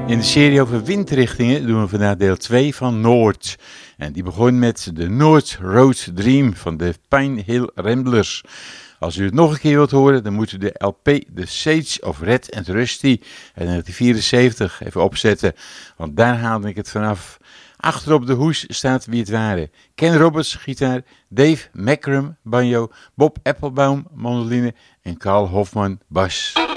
In de serie over windrichtingen doen we vandaag deel 2 van Noord. En die begon met de North Road Dream van de Pine Hill Ramblers. Als u het nog een keer wilt horen, dan moet u de LP The Sage of Red and Rusty uit 1974 even opzetten. Want daar haalde ik het vanaf. Achterop de hoes staat wie het waren. Ken Roberts, gitaar, Dave Macrum, banjo, Bob Applebaum, mandoline en Carl Hofman, bas.